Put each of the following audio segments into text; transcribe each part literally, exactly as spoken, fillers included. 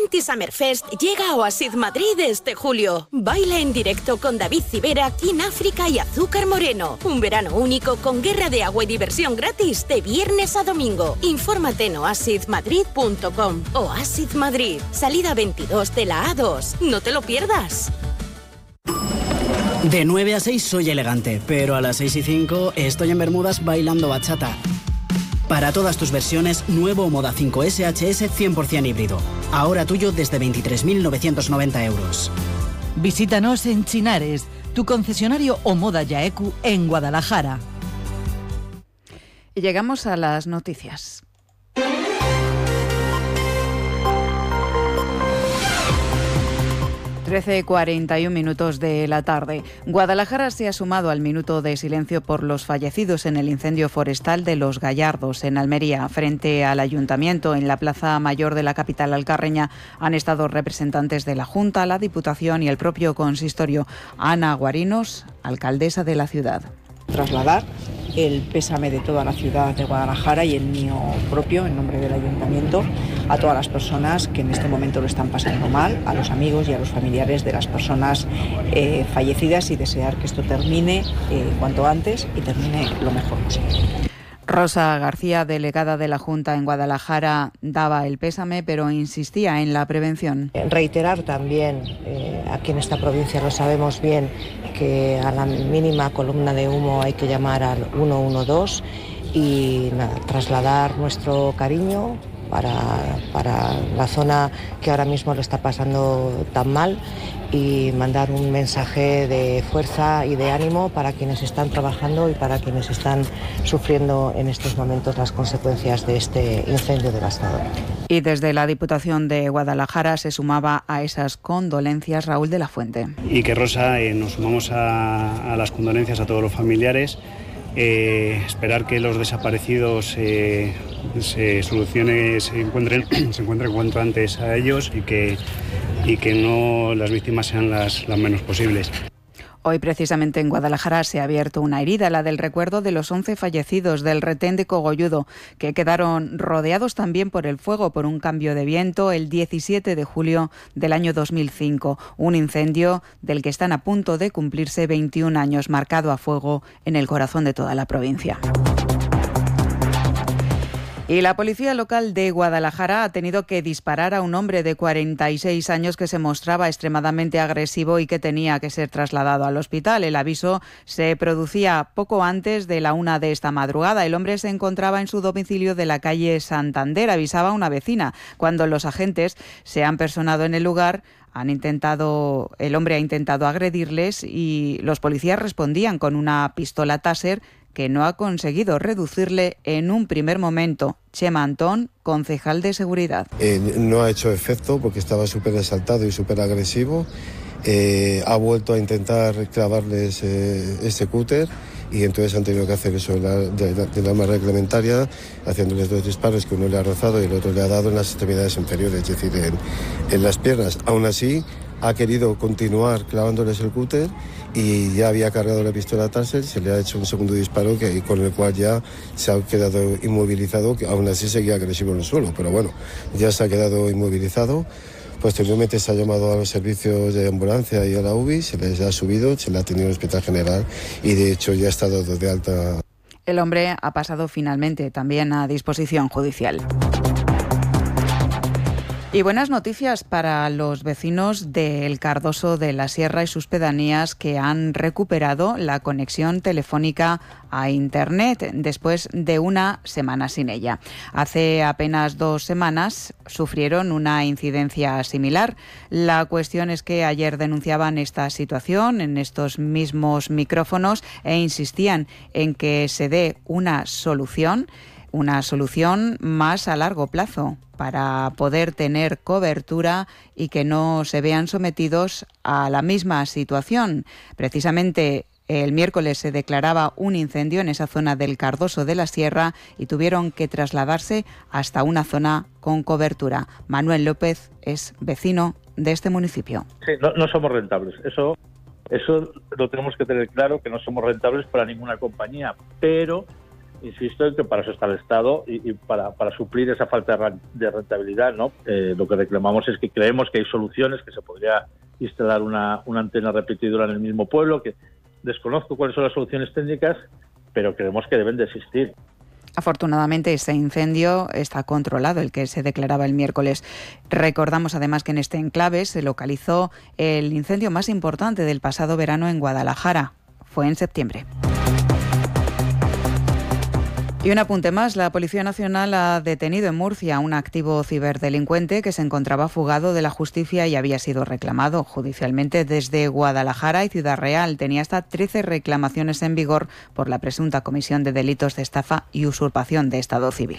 Fenty Summer Fest llega a Oasis Madrid este julio. Baila en directo con David Civera, King África y Azúcar Moreno. Un verano único con guerra de agua y diversión gratis de viernes a domingo. Infórmate en oasis madrid punto com. Oasis Madrid, salida veintidós de la A dos. No te lo pierdas. De nueve a seis soy elegante, pero a las seis y cinco estoy en Bermudas bailando bachata. Para todas tus versiones, nuevo Moda cinco S H S cien por ciento híbrido. Ahora tuyo desde veintitrés mil novecientos noventa euros. Visítanos en Chinares, tu concesionario Omoda Yaeku en Guadalajara. Y llegamos a las noticias. trece cuarenta y un minutos de la tarde. Guadalajara se ha sumado al minuto de silencio por los fallecidos en el incendio forestal de Los Gallardos, en Almería. Frente al Ayuntamiento, en la Plaza Mayor de la capital alcarreña, han estado representantes de la Junta, la Diputación y el propio consistorio. Ana Guarinos, alcaldesa de la ciudad. Trasladar el pésame de toda la ciudad de Guadalajara y el mío propio, en nombre del Ayuntamiento, a todas las personas que en este momento lo están pasando mal, a los amigos y a los familiares de las personas eh, fallecidas, y desear que esto termine eh, cuanto antes y termine lo mejor posible. Rosa García, delegada de la Junta en Guadalajara, daba el pésame, pero insistía en la prevención. Reiterar también, eh, aquí en esta provincia lo sabemos bien, que a la mínima columna de humo hay que llamar al uno uno dos y nada, trasladar nuestro cariño para, para la zona que ahora mismo lo está pasando tan mal, y mandar un mensaje de fuerza y de ánimo para quienes están trabajando y para quienes están sufriendo en estos momentos las consecuencias de este incendio devastador. Y desde la Diputación de Guadalajara se sumaba a esas condolencias Raúl de la Fuente. Y que Rosa, eh, nos sumamos a, a las condolencias a todos los familiares. Eh, esperar que los desaparecidos eh, se solucione, se encuentren, se encuentren cuanto antes a ellos, y que, y que no las víctimas sean las, las menos posibles. Hoy precisamente en Guadalajara se ha abierto una herida, la del recuerdo de los once fallecidos del retén de Cogolludo, que quedaron rodeados también por el fuego por un cambio de viento el diecisiete de julio del año dos mil cinco. Un incendio del que están a punto de cumplirse veintiún años, marcado a fuego en el corazón de toda la provincia. Y la policía local de Guadalajara ha tenido que disparar a un hombre de cuarenta y seis años que se mostraba extremadamente agresivo y que tenía que ser trasladado al hospital. El aviso se producía poco antes de la una de esta madrugada. El hombre se encontraba en su domicilio de la calle Santander, avisaba una vecina. Cuando los agentes se han personado en el lugar, han intentado, el hombre ha intentado agredirles y los policías respondían con una pistola Taser que no ha conseguido reducirle en un primer momento. Chema Antón, concejal de seguridad. Eh, no ha hecho efecto porque estaba súper exaltado y súper agresivo. Eh, ha vuelto a intentar clavarles eh, este cúter, y entonces han tenido que hacer eso de la, de, de la arma reglamentaria, haciéndoles dos disparos, que uno le ha rozado y el otro le ha dado en las extremidades inferiores, es decir, en, en las piernas. Aún así, ha querido continuar clavándoles el cúter y ya había cargado la pistola Taser, se le ha hecho un segundo disparo que, con el cual ya se ha quedado inmovilizado, que aún así seguía agresivo en el suelo, pero bueno, ya se ha quedado inmovilizado. Posteriormente se ha llamado a los servicios de ambulancia y a la U B I, se les ha subido, se le ha tenido en el hospital general y de hecho ya está dado de alta. El hombre ha pasado finalmente también a disposición judicial. Y buenas noticias para los vecinos de El Cardoso de la Sierra y sus pedanías, que han recuperado la conexión telefónica a Internet después de una semana sin ella. Hace apenas dos semanas sufrieron una incidencia similar. La cuestión es que ayer denunciaban esta situación en estos mismos micrófonos e insistían en que se dé una solución, una solución más a largo plazo, para poder tener cobertura y que no se vean sometidos a la misma situación. Precisamente el miércoles se declaraba un incendio en esa zona del Cardoso de la Sierra y tuvieron que trasladarse hasta una zona con cobertura. Manuel López es vecino de este municipio. Sí, no, no somos rentables. Eso, eso lo tenemos que tener claro, que no somos rentables para ninguna compañía, pero insisto en que para eso está el Estado y, y para, para suplir esa falta de rentabilidad, ¿no? Eh, lo que reclamamos es que creemos que hay soluciones, que se podría instalar una, una antena repetidora en el mismo pueblo, que desconozco cuáles son las soluciones técnicas, pero creemos que deben de existir. Afortunadamente, ese incendio está controlado, el que se declaraba el miércoles. Recordamos además que en este enclave se localizó el incendio más importante del pasado verano en Guadalajara. Fue en septiembre. Y un apunte más, la Policía Nacional ha detenido en Murcia a un activo ciberdelincuente que se encontraba fugado de la justicia y había sido reclamado judicialmente desde Guadalajara y Ciudad Real. Tenía hasta trece reclamaciones en vigor por la presunta comisión de delitos de estafa y usurpación de estado civil.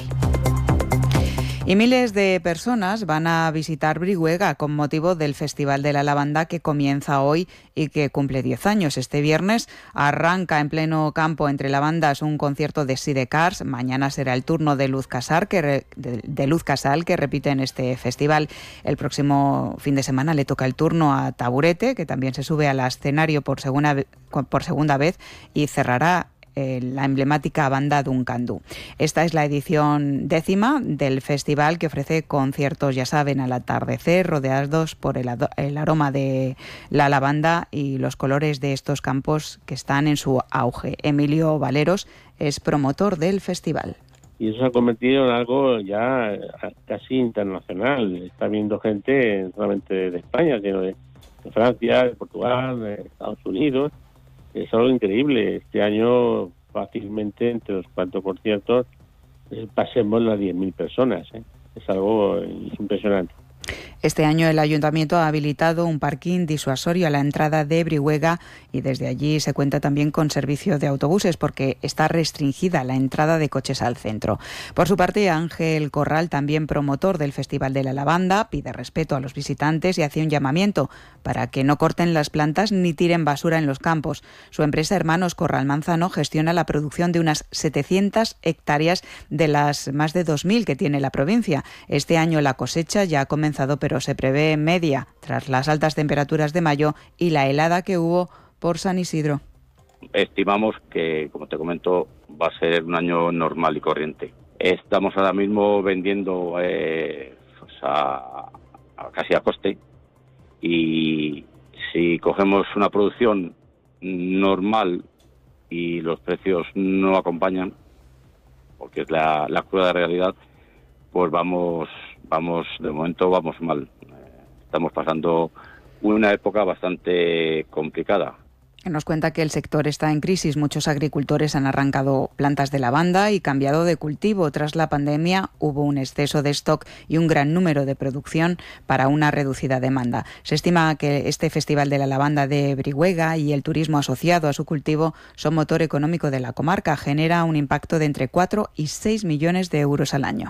Y miles de personas van a visitar Brihuega con motivo del Festival de la Lavanda que comienza hoy y que cumple diez años. Este viernes arranca en pleno campo entre lavandas un concierto de Sidecars. Mañana será el turno de Luz Casal, que re, de, de Luz Casal, que repite en este festival. El próximo fin de semana le toca el turno a Taburete, que también se sube al escenario por segunda, por segunda vez y cerrará la emblemática banda Dunkandú. Esta es la edición décima del festival que ofrece conciertos, ya saben, al atardecer, rodeados por el, el aroma de la lavanda y los colores de estos campos que están en su auge. Emilio Valeros es promotor del festival. Y eso se ha convertido en algo ya casi internacional. Está viendo gente no solamente de España, sino de, de Francia, de Portugal, de Estados Unidos. Es algo increíble. Este año fácilmente entre los cuatro conciertos eh, pasemos las diez mil personas. ¿eh? Es algo impresionante. Este año el Ayuntamiento ha habilitado un parking disuasorio a la entrada de Brihuega y desde allí se cuenta también con servicio de autobuses porque está restringida la entrada de coches al centro. Por su parte, Ángel Corral, también promotor del Festival de la Lavanda, pide respeto a los visitantes y hace un llamamiento para que no corten las plantas ni tiren basura en los campos. Su empresa Hermanos Corral Manzano gestiona la producción de unas setecientas hectáreas de las más de dos mil que tiene la provincia. Este año la cosecha ya ha comenzado, pero se prevé media tras las altas temperaturas de mayo y la helada que hubo por San Isidro. Estimamos que, como te comento, va a ser un año normal y corriente. Estamos ahora mismo vendiendo eh, pues a, a casi a coste y si cogemos una producción normal y los precios no acompañan, porque es la, la cruda realidad, pues vamos vamos de momento vamos mal. Estamos pasando una época bastante complicada. Nos cuenta que el sector está en crisis. Muchos agricultores han arrancado plantas de lavanda y cambiado de cultivo. Tras la pandemia hubo un exceso de stock y un gran número de producción para una reducida demanda. Se estima que este Festival de la Lavanda de Brihuega y el turismo asociado a su cultivo son motor económico de la comarca. Genera un impacto de entre cuatro y seis millones de euros al año.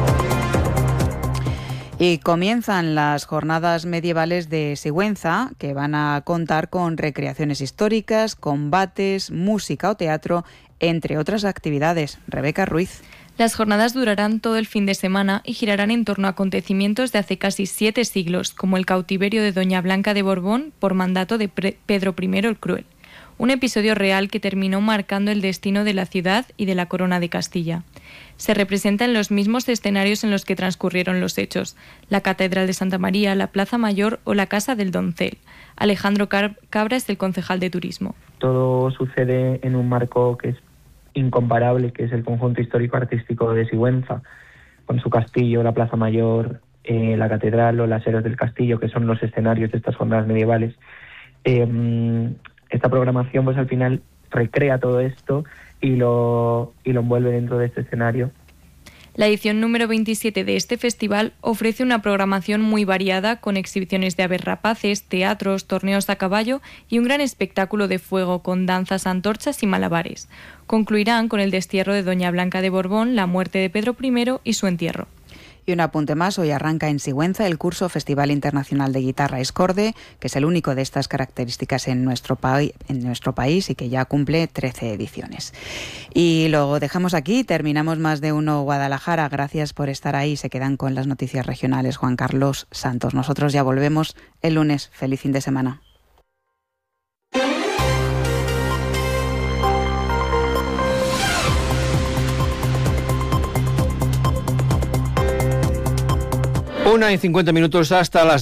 Y comienzan las jornadas medievales de Sigüenza, que van a contar con recreaciones históricas, combates, música o teatro, entre otras actividades. Rebeca Ruiz. Las jornadas durarán todo el fin de semana y girarán en torno a acontecimientos de hace casi siete siglos, como el cautiverio de Doña Blanca de Borbón por mandato de Pedro primero el Cruel. Un episodio real que terminó marcando el destino de la ciudad y de la corona de Castilla. Se representa en los mismos escenarios en los que transcurrieron los hechos: la Catedral de Santa María, la Plaza Mayor o la Casa del Doncel. Alejandro Cabra es el concejal de Turismo. Todo sucede en un marco que es incomparable, que es el conjunto histórico-artístico de Sigüenza, con su castillo, la Plaza Mayor, eh, la Catedral o las Eras del Castillo, que son los escenarios de estas jornadas medievales. Eh, esta programación, pues al final recrea todo esto y lo, y lo envuelve dentro de este escenario. La edición número veintisiete de este festival ofrece una programación muy variada con exhibiciones de aves rapaces, teatros, torneos a caballo y un gran espectáculo de fuego con danzas, antorchas y malabares. Concluirán con el destierro de Doña Blanca de Borbón, la muerte de Pedro primero y su entierro. Y un apunte más, hoy arranca en Sigüenza el curso Festival Internacional de Guitarra Escorde, que es el único de estas características en nuestro, pa- en nuestro país y que ya cumple trece ediciones. Y lo dejamos aquí, terminamos Más de Uno Guadalajara. Gracias por estar ahí, se quedan con las noticias regionales Juan Carlos Santos. Nosotros ya volvemos el lunes. Feliz fin de semana. una y cincuenta minutos hasta las